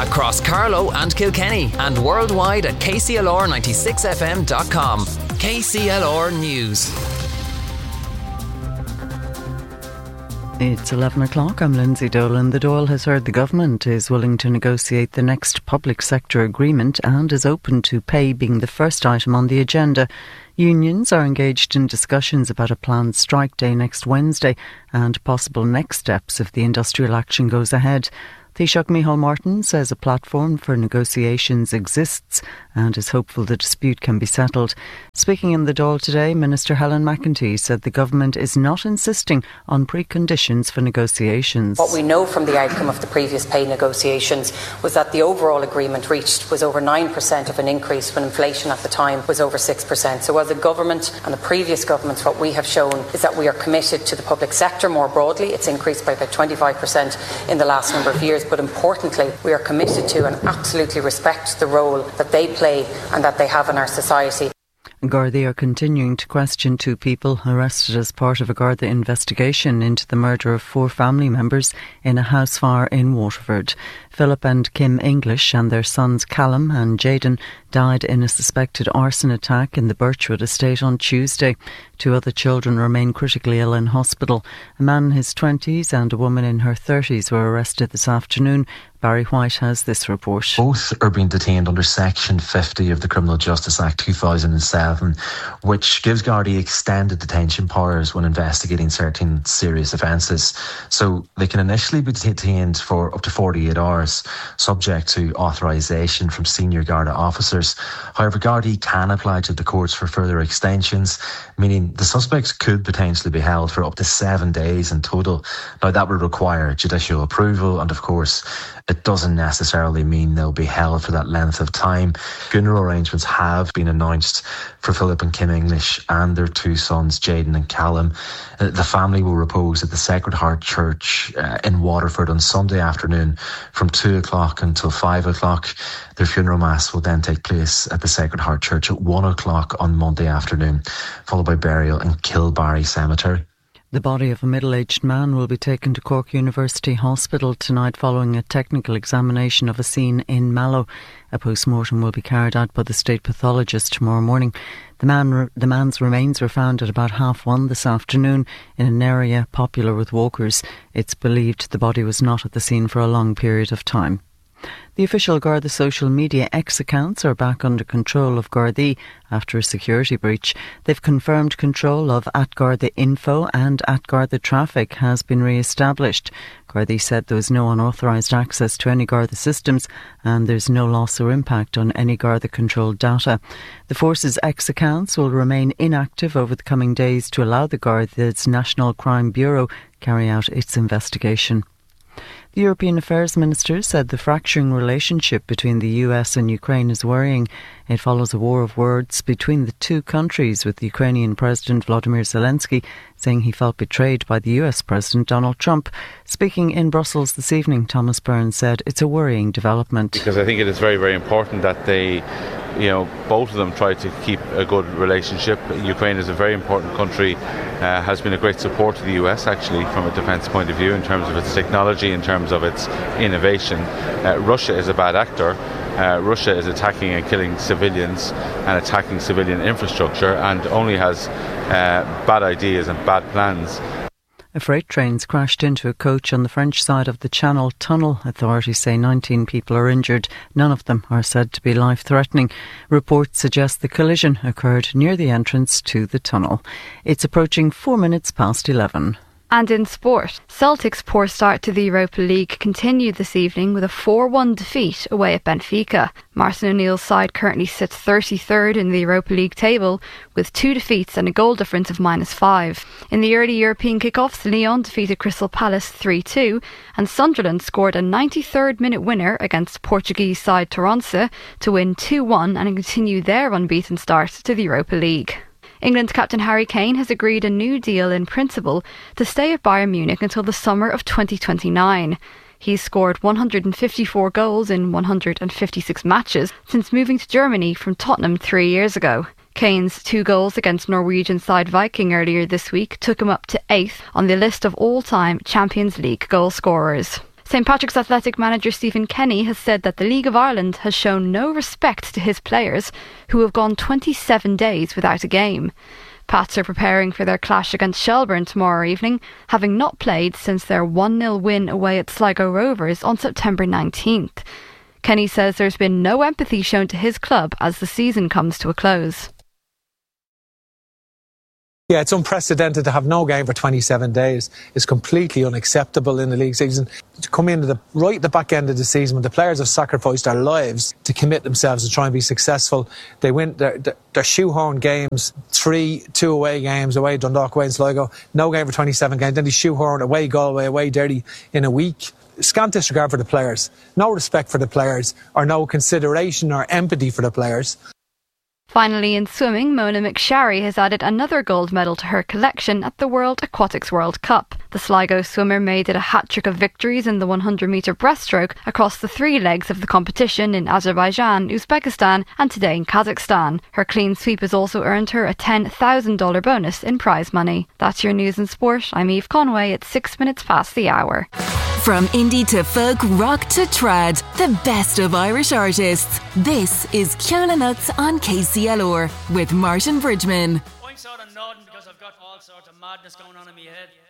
across Carlow and Kilkenny and worldwide at kclr96fm.com. KCLR News. It's 11 o'clock. I'm Lindsay Dolan. The Dáil has heard the government is willing to negotiate the next public sector agreement and is open to pay being the first item on the agenda. Unions are engaged in discussions about a planned strike day next Wednesday and possible next steps if the industrial action goes ahead. Taoiseach Micheál Martin says a platform for negotiations exists and is hopeful the dispute can be settled. Speaking in the Dáil today, Minister Helen McEntee said the government is not insisting on preconditions for negotiations. What we know from the outcome of the previous pay negotiations was that the overall agreement reached was over 9% of an increase when inflation at the time was over 6%. So as a government and the previous governments, what we have shown is that we are committed to the public sector more broadly. It's increased by about 25% in the last number of years. But importantly, we are committed to and absolutely respect the role that they play and that they have in our society. Gardaí are continuing to question two people arrested as part of a Garda investigation into the murder of 4 family members in a house fire in Waterford. Philip and Kim English and their sons Callum and Jayden died in a suspected arson attack in the Birchwood estate on Tuesday. 2 other children remain critically ill in hospital. A man in his 20s and a woman in her 30s were arrested this afternoon. Barry White has this report. Both are being detained under Section 50 of the Criminal Justice Act 2007, which gives Gardaí extended detention powers when investigating certain serious offences. So they can initially be detained for up to 48 hours, subject to authorisation from senior Garda officers. However, Gardaí can apply to the courts for further extensions, meaning the suspects could potentially be held for up to 7 days in total. Now, that would require judicial approval, and of course, it doesn't necessarily mean they'll be held for that length of time. Funeral arrangements have been announced for Philip and Kim English and their 2 sons, Jayden and Callum. The family will repose at the Sacred Heart Church in Waterford on Sunday afternoon from 2 o'clock until 5 o'clock. Their funeral mass will then take place at the Sacred Heart Church at 1 o'clock on Monday afternoon, followed by burial in Kilbarry Cemetery. The body of a middle-aged man will be taken to Cork University Hospital tonight following a technical examination of a scene in Mallow. A post-mortem will be carried out by the state pathologist tomorrow morning. The man's remains were found at about 1:30 this afternoon in an area popular with walkers. It's believed the body was not at the scene for a long period of time. The official Garda social media X accounts are back under control of Gardaí after a security breach. They've confirmed control of @GardaInfo and @GardaTraffic has been re-established. Gardaí said there was no unauthorised access to any Garda systems and there's no loss or impact on any Garda-controlled data. The force's X accounts will remain inactive over the coming days to allow the Garda's National Crime Bureau carry out its investigation. The European Affairs Minister said the fracturing relationship between the US and Ukraine is worrying. It follows a war of words between the two countries, with the Ukrainian President Volodymyr Zelensky saying he felt betrayed by the US President Donald Trump. Speaking in Brussels this evening, Thomas Byrne said it's a worrying development. Because I think it is very, very important that they, both of them try to keep a good relationship. Ukraine is a very important country, has been a great support to the US actually from a defence point of view in terms of its technology, in terms of its innovation. Russia is a bad actor. Russia is attacking and killing civilians and attacking civilian infrastructure and only has bad ideas and bad plans. A freight train's crashed into a coach on the French side of the Channel Tunnel. Authorities say 19 people are injured. None of them are said to be life-threatening. Reports suggest the collision occurred near the entrance to the tunnel. It's approaching 4 minutes past 11. And in sport, Celtic's poor start to the Europa League continued this evening with a 4-1 defeat away at Benfica. Martin O'Neill's side currently sits 33rd in the Europa League table with 2 defeats and a goal difference of -5. In the early European kick-offs, Lyon defeated Crystal Palace 3-2 and Sunderland scored a 93rd minute winner against Portuguese side Toronto to win 2-1 and continue their unbeaten start to the Europa League. England captain Harry Kane has agreed a new deal in principle to stay at Bayern Munich until the summer of 2029. He's scored 154 goals in 156 matches since moving to Germany from Tottenham 3 years ago. Kane's 2 goals against Norwegian side Viking earlier this week took him up to 8th on the list of all-time Champions League goal scorers. St Patrick's Athletic manager Stephen Kenny has said that the League of Ireland has shown no respect to his players, who have gone 27 days without a game. Pats are preparing for their clash against Shelbourne tomorrow evening, having not played since their 1-0 win away at Sligo Rovers on September 19th. Kenny says there's been no empathy shown to his club as the season comes to a close. Yeah, it's unprecedented to have no game for 27 days. It's completely unacceptable in the league season. To come into right at the back end of the season when the players have sacrificed their lives to commit themselves to try and be successful. They win their shoehorn games, 2 away games, away Dundalk, away in Sligo, no game for 27 games. Then they shoehorn away Galway, away Derry in a week. Scant disregard for the players. No respect for the players, or no consideration or empathy for the players. Finally, in swimming, Mona McSharry has added another gold medal to her collection at the World Aquatics World Cup. The Sligo swimmer made it a hat-trick of victories in the 100-metre breaststroke across the 3 legs of the competition in Azerbaijan, Uzbekistan and today in Kazakhstan. Her clean sweep has also earned her a $10,000 bonus in prize money. That's your news and sport. I'm Eve Conway at 6 minutes past the hour. From indie to folk, rock to trad, the best of Irish artists. This is Ceola Nuts on KCLR with Martin Bridgman. I'm sort of nodding because I've got all sorts of madness going on in my head.